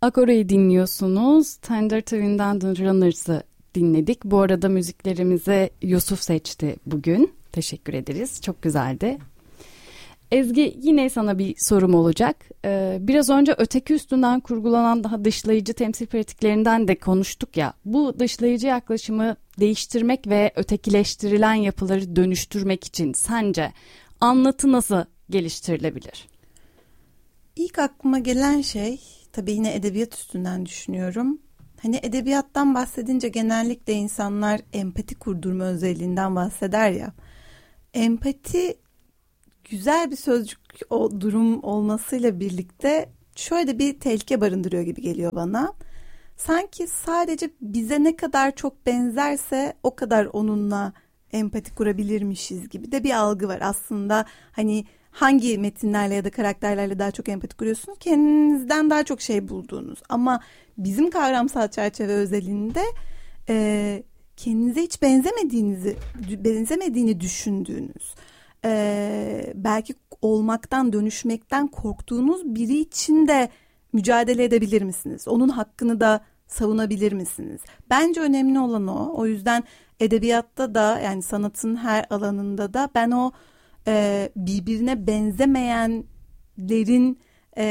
Agora'yı dinliyorsunuz. Tender Twin'den The Runners'ı dinledik. Bu arada müziklerimizi Yusuf seçti bugün. Teşekkür ederiz. Çok güzeldi. Ezgi, yine sana bir sorum olacak. Biraz önce öteki üstünden kurgulanan daha dışlayıcı temsil pratiklerinden de konuştuk ya. Bu dışlayıcı yaklaşımı değiştirmek ve ötekileştirilen yapıları dönüştürmek için sence anlatı nasıl geliştirilebilir? İlk aklıma gelen şey, tabii yine edebiyat üstünden düşünüyorum. Hani edebiyattan bahsedince genellikle insanlar empati kurdurma özelliğinden bahseder ya. Empati güzel bir sözcük, o durum olmasıyla birlikte şöyle bir tehlike barındırıyor gibi geliyor bana. Sanki sadece bize ne kadar çok benzerse o kadar onunla empati kurabilirmişiz gibi de bir algı var. Aslında hani hangi metinlerle ya da karakterlerle daha çok empati kuruyorsunuz? Kendinizden daha çok şey bulduğunuz. Ama bizim kavramsal çerçeve özelinde kendinize hiç benzemediğini düşündüğünüz, belki olmaktan, dönüşmekten korktuğunuz biri için de mücadele edebilir misiniz? Onun hakkını da savunabilir misiniz? Bence önemli olan o. O yüzden edebiyatta da, yani sanatın her alanında da ben o birbirine benzemeyenlerin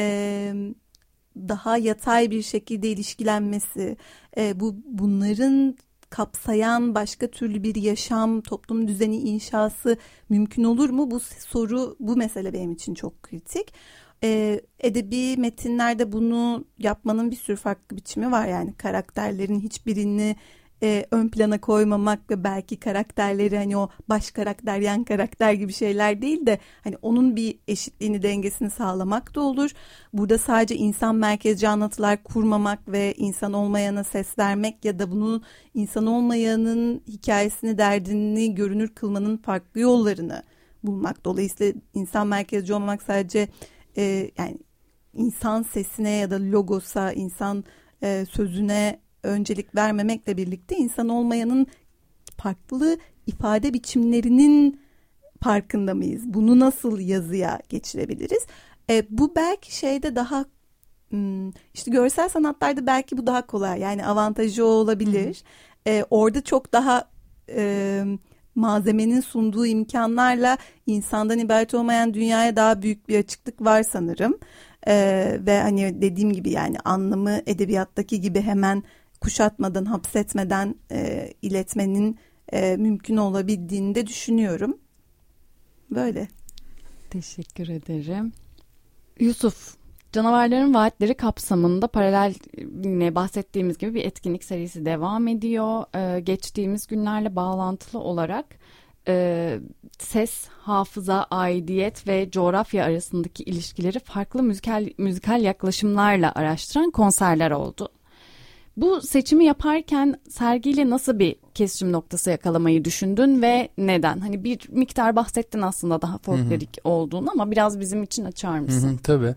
daha yatay bir şekilde ilişkilenmesi, bunların kapsayan başka türlü bir yaşam, toplum düzeni inşası mümkün olur mu? Bu mesele benim için çok kritik. Edebi metinlerde bunu yapmanın bir sürü farklı biçimi var. Yani karakterlerin hiçbirini ön plana koymamak ve belki karakterleri hani o baş karakter, yan karakter gibi şeyler değil de hani onun bir eşitliğini, dengesini sağlamak da olur. Burada sadece insan merkezci anlatılar kurmamak ve insan olmayana ses vermek ya da bunu insan olmayanın hikayesini, derdini görünür kılmanın farklı yollarını bulmak. Dolayısıyla insan merkezci olmamak sadece yani insan sesine ya da logosa, insan sözüne öncelik vermemekle birlikte insan olmayanın farklı ifade biçimlerinin farkında mıyız? Bunu nasıl yazıya geçirebiliriz? Bu belki şeyde daha işte görsel sanatlarda belki bu daha kolay. Yani avantajı o olabilir. Orada çok daha malzemenin sunduğu imkanlarla insandan ibaret olmayan dünyaya daha büyük bir açıklık var sanırım. Ve hani dediğim gibi yani anlamı edebiyattaki gibi hemen kuşatmadan, hapsetmeden iletmenin mümkün olabildiğini de düşünüyorum. Böyle. Teşekkür ederim. Yusuf, Canavarların Vaatleri kapsamında paralel yine bahsettiğimiz gibi bir etkinlik serisi devam ediyor. Geçtiğimiz günlerle bağlantılı olarak ses, hafıza, aidiyet ve coğrafya arasındaki ilişkileri farklı müzikal yaklaşımlarla araştıran konserler oldu. Bu seçimi yaparken sergiyle nasıl bir kesişim noktası yakalamayı düşündün ve neden? Hani bir miktar bahsettin aslında daha folklorik olduğunu ama biraz bizim için açar mısın? Tabii.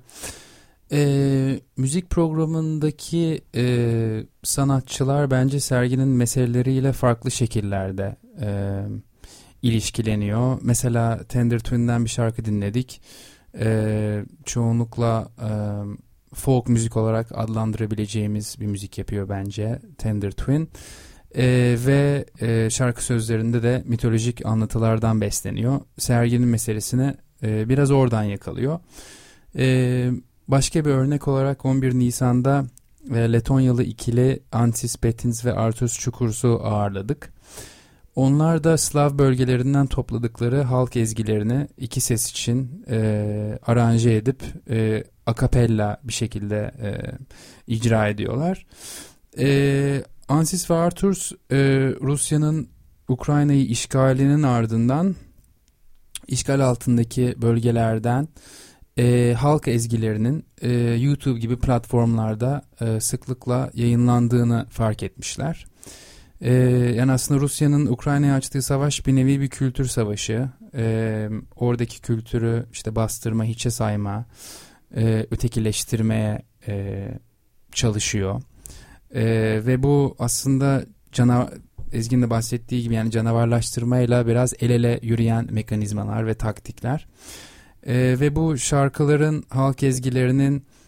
Müzik programındaki sanatçılar bence serginin meseleleriyle farklı şekillerde ilişkileniyor. Mesela Tender Twin'den bir şarkı dinledik. Çoğunlukla folk müzik olarak adlandırabileceğimiz bir müzik yapıyor bence Tender Twin. Ve şarkı sözlerinde de mitolojik anlatılardan besleniyor. Serginin meselesini biraz oradan yakalıyor. Başka bir örnek olarak 11 Nisan'da Letonyalı ikili Antis Betins ve Artus Çukurs'u ağırladık. Onlar da Slav bölgelerinden topladıkları halk ezgilerini iki ses için aranje edip akapella bir şekilde icra ediyorlar. Ansis ve Artus Rusya'nın Ukrayna'yı işgalinin ardından işgal altındaki bölgelerden halk ezgilerinin YouTube gibi platformlarda sıklıkla yayınlandığını fark etmişler. Yani aslında Rusya'nın Ukrayna'ya açtığı savaş bir nevi bir kültür savaşı. Oradaki kültürü işte bastırma, hiçe sayma, ötekileştirmeye çalışıyor. Ve bu aslında Ezgi'nin de bahsettiği gibi yani canavarlaştırmayla biraz el ele yürüyen mekanizmalar ve taktikler. Ve bu şarkıların, halk ezgilerinin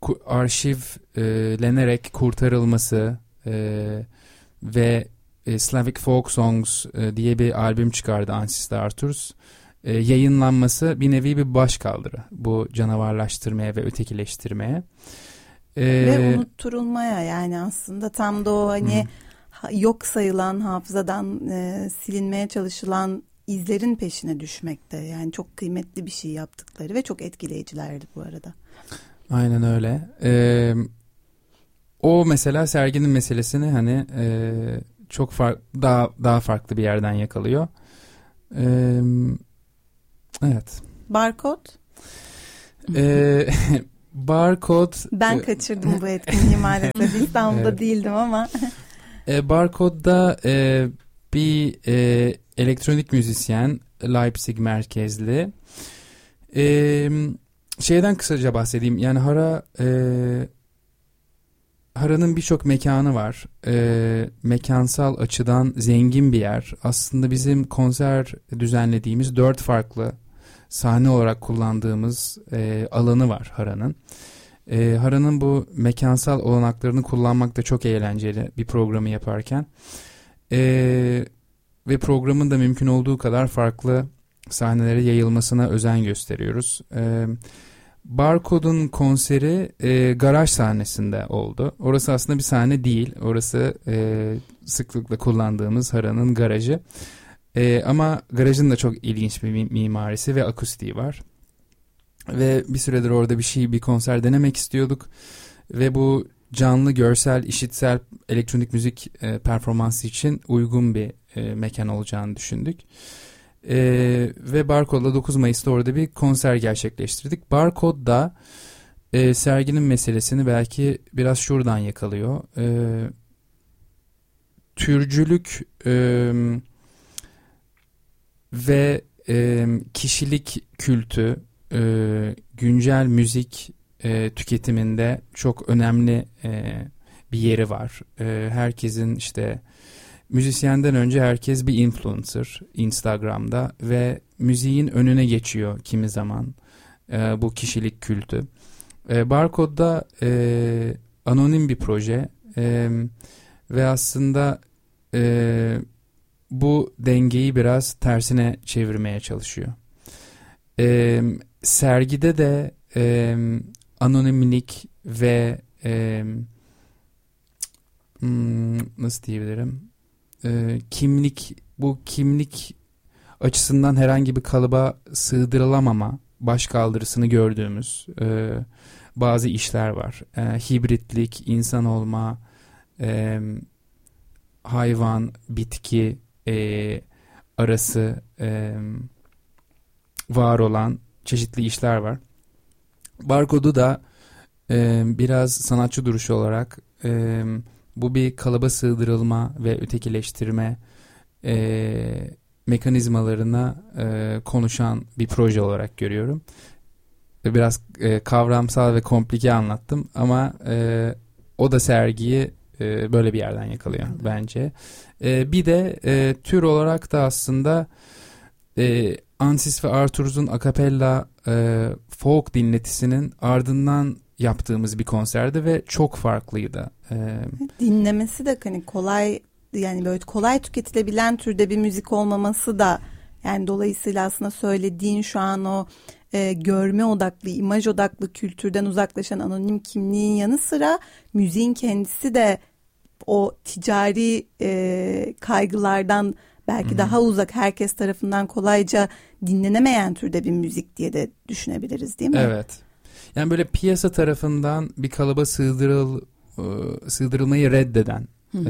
arşivlenerek kurtarılması ve Slavic Folk Songs diye bir albüm çıkardı Ansis de Arthurs. Yayınlanması bir nevi bir başkaldırı bu canavarlaştırmaya ve ötekileştirmeye. Ve unutturulmaya, yani aslında tam da o hani yok sayılan, hafızadan silinmeye çalışılan izlerin peşine düşmekte. Yani çok kıymetli bir şey yaptıkları ve çok etkileyicilerdi bu arada. Aynen öyle. O mesela serginin meselesini hani çok daha farklı bir yerden yakalıyor. Evet. Barkod? Barkod. Ben kaçırdım bu etkinliği maalesef. İstanbul'da evet. Değildim ama. Barkod'da bir elektronik müzisyen, Leipzig merkezli. Şeyden kısaca bahsedeyim. Yani Hara'nın birçok mekanı var. Mekansal açıdan zengin bir yer. Aslında bizim konser düzenlediğimiz 4 farklı sahne olarak kullandığımız alanı var Hara'nın. Hara'nın bu mekansal olanaklarını kullanmak da çok eğlenceli bir programı yaparken. Ve programın da mümkün olduğu kadar farklı sahnelere yayılmasına özen gösteriyoruz. Barkod'un konseri garaj sahnesinde oldu. Orası aslında bir sahne değil. Orası sıklıkla kullandığımız Hara'nın garajı. Ama garajın da çok ilginç bir mimarisi ve akustiği var. Ve bir süredir orada bir konser denemek istiyorduk. Ve bu canlı, görsel, işitsel elektronik müzik performansı için uygun bir mekan olacağını düşündük. Ve Barkod'la 9 Mayıs'ta orada bir konser gerçekleştirdik. Barkod'da serginin meselesini belki biraz şuradan yakalıyor. Türcülük ve kişilik kültü güncel müzik tüketiminde çok önemli bir yeri var. Herkesin işte müzisyenden önce herkes bir influencer Instagram'da ve müziğin önüne geçiyor kimi zaman bu kişilik kültü. Barkod'da anonim bir proje ve aslında bu dengeyi biraz tersine çevirmeye çalışıyor. Sergide de anonimlik ve nasıl diyebilirim? Kimlik açısından herhangi bir kalıba sığdırılamama başkaldırısını gördüğümüz bazı işler var. Hibritlik, insan olma, hayvan, bitki arası var olan çeşitli işler var. Barkod'u da biraz sanatçı duruşu olarak bu bir kalıba sığdırılma ve ötekileştirme mekanizmalarına konuşan bir proje olarak görüyorum. Biraz kavramsal ve komplike anlattım ama o da sergiyi böyle bir yerden yakalıyor bence. Bir de tür olarak da aslında Ansis ve Arthurs'un akapella folk dinletisinin ardından yaptığımız bir konserdi ve çok farklıydı. Dinlemesi de hani kolay, yani böyle kolay tüketilebilen türde bir müzik olmaması da, yani dolayısıyla aslında söylediğin şu an o görme odaklı, imaj odaklı kültürden uzaklaşan anonim kimliğin yanı sıra müziğin kendisi de o ticari kaygılardan belki daha uzak, herkes tarafından kolayca dinlenemeyen türde bir müzik diye de düşünebiliriz, değil mi? Evet. Yani böyle piyasa tarafından bir kalıba sığdırılmayı reddeden,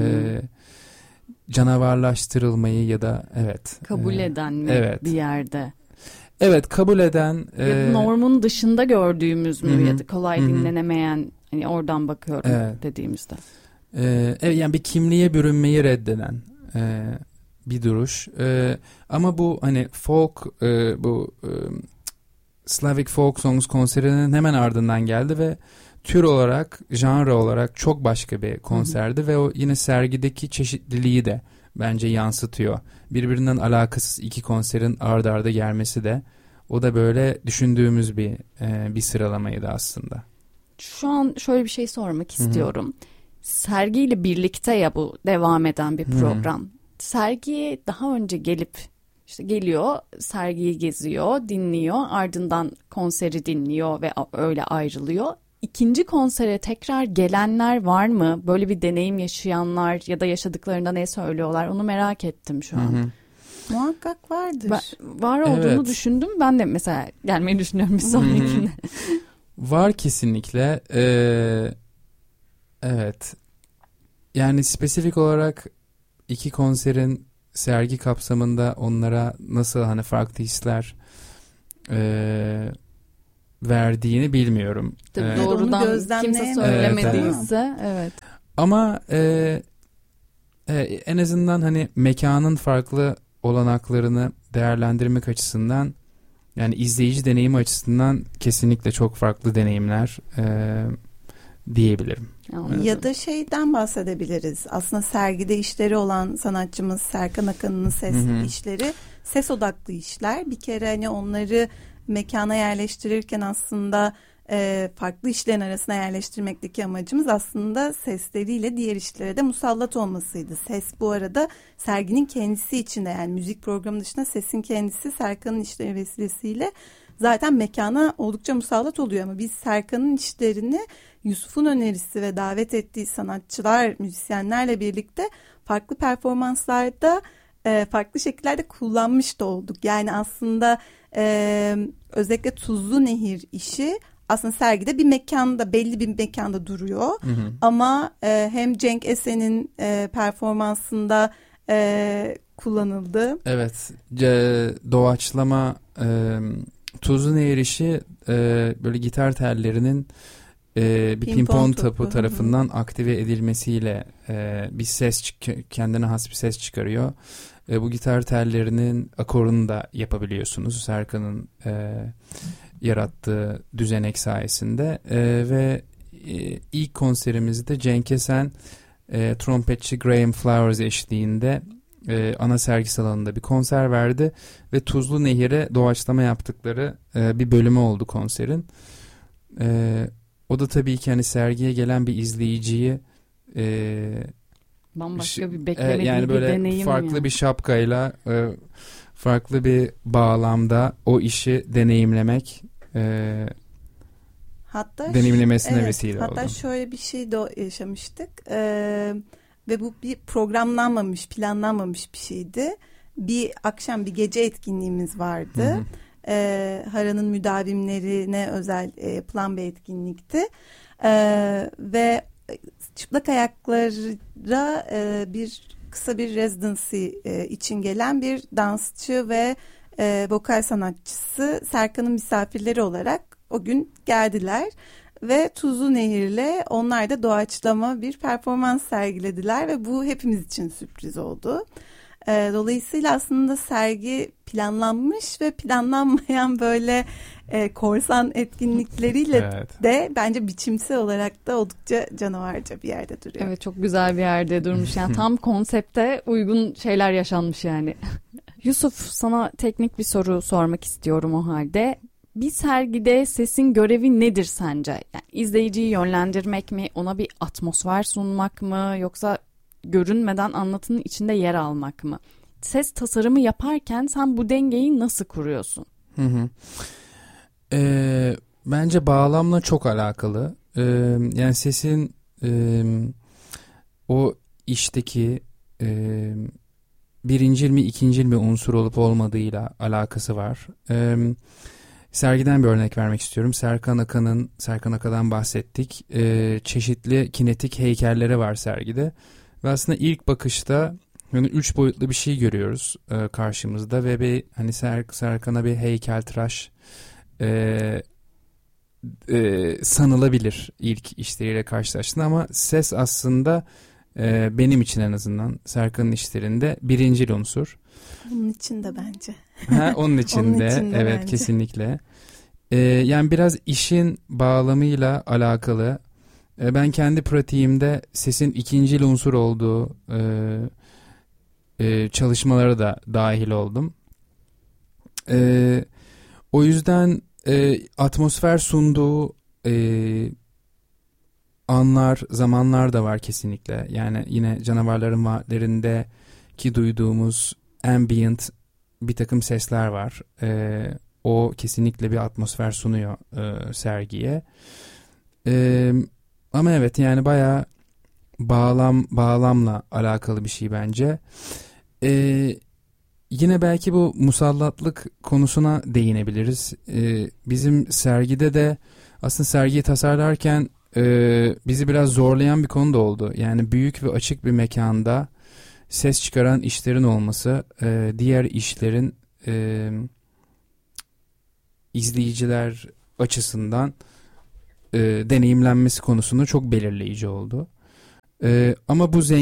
canavarlaştırılmayı ya da kabul eden mi bir yerde? Evet, kabul eden. Normun dışında gördüğümüz mü ya da kolay dinlenemeyen, hani oradan bakıyorum dediğimizde. Yani bir kimliğe bürünmeyi reddeden bir duruş. Ama bu hani folk, bu Slavic Folk Songs konserinin hemen ardından geldi ve tür olarak, janra olarak çok başka bir konserdi ve o yine sergideki çeşitliliği de bence yansıtıyor. Birbirinden alakasız iki konserin ard arda gelmesi de, o da böyle düşündüğümüz bir sıralamaydı aslında. şu an şöyle bir şey sormak istiyorum. Sergiyle birlikte ya bu devam eden bir program. Sergi daha önce gelip işte geliyor, sergiyi geziyor, dinliyor, ardından konseri dinliyor ve öyle ayrılıyor. İkinci konsere tekrar gelenler var mı? Böyle bir deneyim yaşayanlar ya da yaşadıklarında ne söylüyorlar? Onu merak ettim şu an. Muhakkak vardır. Var olduğunu düşündüm. Ben de mesela gelmeyi düşünüyorum bir sonrakine. Var kesinlikle. Evet. Yani spesifik olarak 2 konserin sergi kapsamında onlara nasıl hani farklı hisler verdiğini bilmiyorum. Doğrudan kimse söylemediyse evet. Ama en azından hani mekanın farklı olanaklarını değerlendirmek açısından, yani izleyici deneyimi açısından kesinlikle çok farklı deneyimler diyebilirim. Anladım. Ya da şeyden bahsedebiliriz. Aslında sergide işleri olan sanatçımız Serkan Akan'ın ses işleri ses odaklı işler. Bir kere hani onları mekana yerleştirirken aslında farklı işlerin arasına yerleştirmekteki amacımız aslında sesleriyle diğer işlere de musallat olmasıydı. Ses bu arada serginin kendisi içinde, yani müzik programı dışında sesin kendisi Serkan'ın işleri vesilesiyle zaten mekana oldukça musallat oluyor. Ama biz Serkan'ın işlerini Yusuf'un önerisi ve davet ettiği sanatçılar, müzisyenlerle birlikte farklı performanslarda farklı şekillerde kullanmış da olduk. Yani aslında özellikle Tuzlu Nehir işi aslında sergide bir mekanda, belli bir mekanda duruyor. Ama hem Cenk Esen'in performansında kullanıldı. Evet, doğaçlama Tuzlu Nehir işi böyle gitar tellerinin bir pimpon topu tarafından aktive edilmesiyle bir ses, kendine has bir ses çıkarıyor. Bu gitar tellerinin akorunu da yapabiliyorsunuz Serkan'ın yarattığı düzenek sayesinde. Ve ilk konserimizde Cenk Esen trompetçi Graham Flowers eşliğinde ana sergi salonunda bir konser verdi ve Tuzlu Nehir'e doğaçlama yaptıkları bir bölümü oldu konserin. O da tabii ki hani sergiye gelen bir izleyiciyi bambaşka bir beklemediği yani böyle bir deneyim, farklı yani bir şapkayla farklı bir bağlamda o işi deneyimlemek deneyimlemesine vesile oldu. Hatta şöyle bir şey de yaşamıştık ve bu bir programlanmamış, planlanmamış bir şeydi. Bir akşam bir gece etkinliğimiz vardı. Hara'nın müdavimlerine özel yapılan bir etkinlikti. Ve çıplak ayaklara kısa bir residency için gelen bir dansçı ve vokal sanatçısı Serkan'ın misafirleri olarak o gün geldiler ve Tuzlu Nehir'le onlar da doğaçlama bir performans sergilediler ve bu hepimiz için sürpriz oldu. Dolayısıyla aslında sergi planlanmış ve planlanmayan böyle korsan etkinlikleriyle de bence biçimsel olarak da oldukça canavarca bir yerde duruyor. Evet, çok güzel bir yerde durmuş. Yani tam konsepte uygun şeyler yaşanmış yani. Yusuf, sana teknik bir soru sormak istiyorum o halde. Bir sergide sesin görevi nedir sence? Yani izleyiciyi yönlendirmek mi, ona bir atmosfer sunmak mı, yoksa görünmeden anlatının içinde yer almak mı? Ses tasarımı yaparken sen bu dengeyi nasıl kuruyorsun? Bence bağlamla çok alakalı. Yani sesin o işteki birincil mi ikincil mi unsur olup olmadığıyla alakası var. Sergiden bir örnek vermek istiyorum. Serkan Akan'dan bahsettik. Çeşitli kinetik heykelleri var sergide. Ve aslında ilk bakışta yani 3 boyutlu bir şey görüyoruz karşımızda ve bir hani Serkan'a bir heykeltıraş sanılabilir ilk işleriyle karşılaştığında, ama ses aslında benim için en azından Serkan'ın işlerinde birincil unsur. Onun için de bence. Onun için de evet bence. Kesinlikle. Yani biraz işin bağlamıyla alakalı. Ben kendi pratiğimde sesin ikincil unsur olduğu çalışmalara da dahil oldum. O yüzden atmosfer sunduğu anlar, zamanlar da var kesinlikle. Yani yine Canavarların Vaatlerindeki duyduğumuz ambient bir takım sesler var. O kesinlikle bir atmosfer sunuyor sergiye. Ama evet, yani bayağı bağlamla alakalı bir şey bence. Yine belki bu musallatlık konusuna değinebiliriz. Bizim sergide de aslında sergiyi tasarlarken bizi biraz zorlayan bir konu da oldu. Yani büyük ve açık bir mekanda ses çıkaran işlerin olması, diğer işlerin izleyiciler açısından deneyimlenmesi konusunda çok belirleyici oldu. Ama bu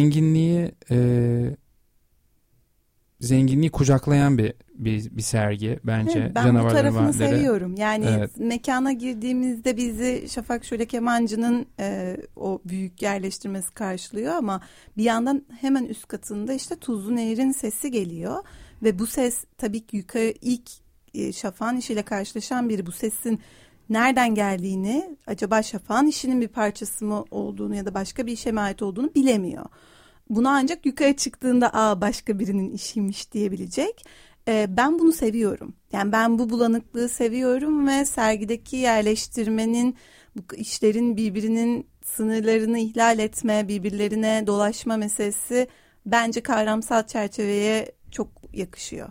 zenginliği kucaklayan bir sergi bence. Evet, ben bu tarafını seviyorum. Yani evet, mekana girdiğimizde bizi Şafak Şöyle Kemancı'nın o büyük yerleştirmesi karşılıyor ama bir yandan hemen üst katında işte Tuzlu Nehir'in sesi geliyor ve bu ses tabii ki yukarı ilk Şafak'ın işiyle karşılaşan biri bu sesin nereden geldiğini, acaba Şafak'ın işinin bir parçası mı olduğunu ya da başka bir işe mi ait olduğunu bilemiyor. Bunu ancak yukarı çıktığında başka birinin işiymiş diyebilecek. Ben bunu seviyorum. Yani ben bu bulanıklığı seviyorum ve sergideki yerleştirmenin, bu işlerin birbirinin sınırlarını ihlal etme, birbirlerine dolaşma meselesi bence kavramsal çerçeveye çok yakışıyor.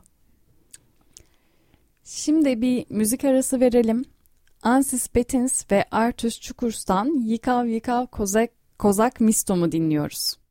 Şimdi bir müzik arası verelim. Ansis Betins ve Artus Çukurs'tan Yıkav Yıkav Kozak Mistom'u dinliyoruz.